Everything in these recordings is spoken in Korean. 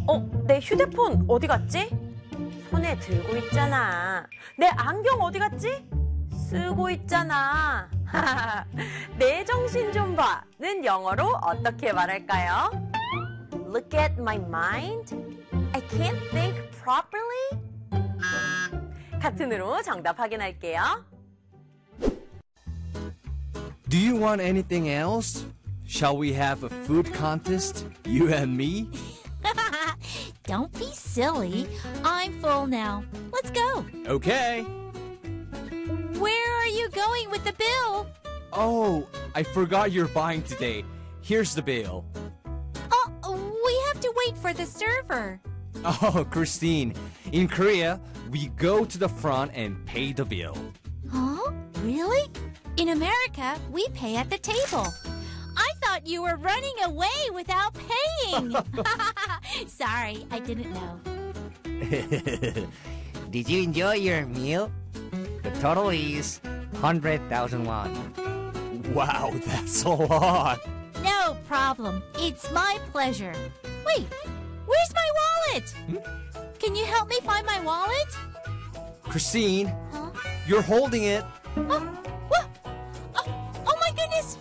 내 휴대폰 어디 갔지? 손에 들고 있잖아. 내 안경 어디 갔지? 쓰고 있잖아. 내 정신 좀 봐는 영어로 어떻게 말할까요? Look at my mind. I can't think properly. 카툰으로 정답 확인할게요. Do you want anything else? Shall we have a food contest, you and me? Don't be silly. I'm full now. Let's go. Okay. Where are you going with the bill? Oh, I forgot you're buying today. Here's the bill. Oh, we have to wait for the server. Oh, Christine, in Korea, we go to the front and pay the bill. Huh? Really? In America, we pay at the table. I thought you were running away without paying. Sorry, I didn't know. Did you enjoy your meal? The total is 100,000 won. Wow, that's a lot. No problem. It's my pleasure. Wait, where's my wallet? Can you help me find my wallet? Christine, Huh? you're holding it. What? Oh my goodness!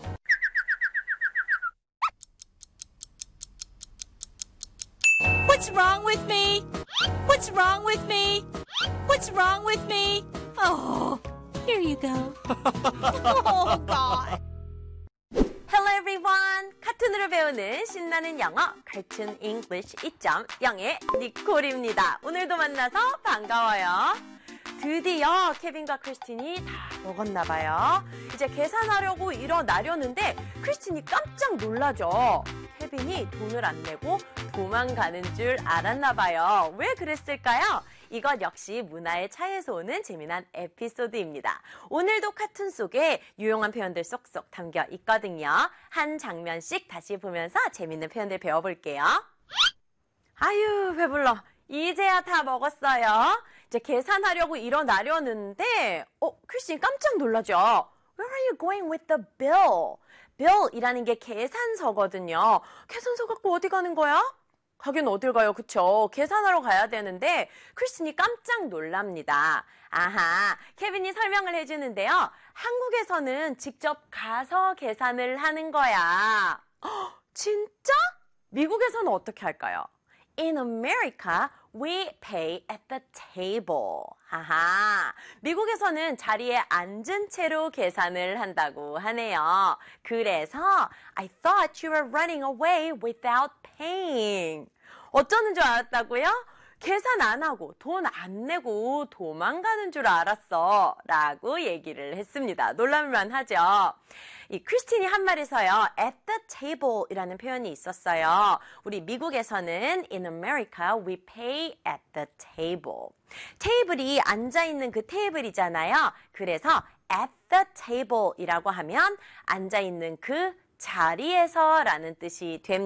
What's wrong with me? What's wrong with me? What's wrong with me? Oh, here you go. Oh, God. Hello everyone! 카툰으로 배우는 신나는 영어 Cartoon English 2.0의 니콜입니다. 오늘도 만나서 반가워요. 드디어 케빈과 크리스틴이 다 먹었나 봐요. 이제 계산하려고 일어나려는데 크리스틴이 깜짝 놀라죠. 케빈이 돈을 안 내고 도망가는 줄 알았나 봐요. 왜 그랬을까요? 이것 역시 문화의 차이에서 오는 재미난 에피소드입니다. 오늘도 카툰 속에 유용한 표현들 쏙쏙 담겨 있거든요. 한 장면씩 다시 보면서 재밌는 표현들 배워볼게요. 아유, 배불러. 이제야 다 먹었어요. 이제 계산하려고 일어나려는데 크리스틴 깜짝 놀라죠. Where are you going with the bill? bill이라는 게 계산서거든요. 계산서 갖고 어디 가는 거야? 가긴 어딜 가요, 그쵸? 계산하러 가야 되는데 크리스틴이 깜짝 놀랍니다. 아하, 케빈이 설명을 해주는데요. 한국에서는 직접 가서 계산을 하는 거야. 진짜? 미국에서는 어떻게 할까요? In America, we pay at the table. 하하, 미국에서는 자리에 앉은 채로 계산을 한다고 하네요. 그래서 I thought you were running away without paying. 어쩌는 줄 알았다고요? 계산 안 하고 돈 안 내고 도망가는 줄 알았어 라고 얘기를 했습니다. 놀랄만 하죠. 이 크리스틴이 한 말에서요. at the table 이라는 표현이 있었어요. 우리 미국에서는 in America we pay at the table. 테이블이 앉아있는 그 테이블이잖아요. 그래서 at the table 이라고 하면 앉아있는 그 자리에서 라는 뜻이 됩니다.